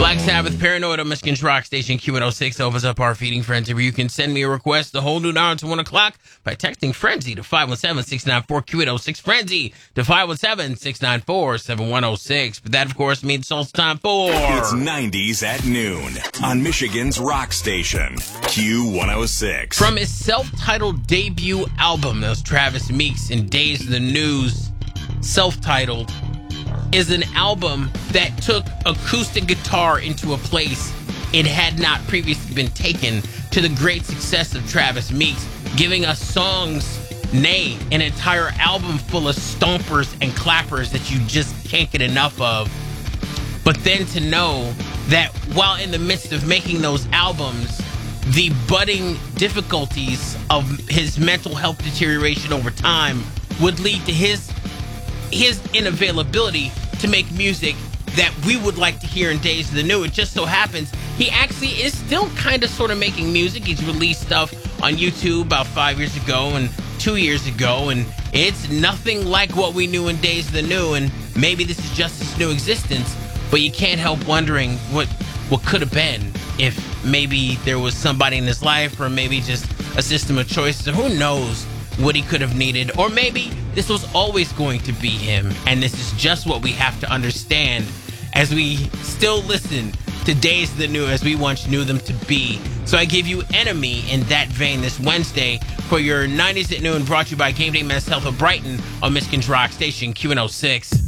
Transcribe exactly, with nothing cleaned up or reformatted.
Black Sabbath, Paranoid on Michigan's Rock Station. Q one oh six opens up our feeding frenzy, where you can send me a request the whole noon hour to one o'clock by texting Frenzy to five one seven, six nine four, Q eight oh six. Frenzy to five one seven, six nine four, seven one oh six. But that, of course, means it's time for... It's nineties at noon on Michigan's Rock Station. Q one oh six. From his self-titled debut album, that was Travis Meeks in Days of the News, self-titled, is an album that took acoustic guitar into a place it had not previously been taken, to the great success of Travis Meeks, giving us songs, nay, an entire album full of stompers and clappers that you just can't get enough of. But then to know that while in the midst of making those albums, the budding difficulties of his mental health deterioration over time would lead to his his inavailability to make music that we would like to hear in Days of the New. It just so happens he actually is still kind of sort of making music. He's released stuff on YouTube about five years ago and two years ago, and it's nothing like what we knew in Days of the New, and maybe this is just his new existence, but you can't help wondering what what could have been if maybe there was somebody in his life, or maybe just a system of choices, or who knows what he could have needed. Or maybe this was always going to be him, and this is just what we have to understand as we still listen to Days of the New as we once knew them to be. So I give you Enemy in that vein this Wednesday for your nineties at noon, brought to you by Game Day Men's Health of Brighton on Michigan's Rock Station, Q one oh six.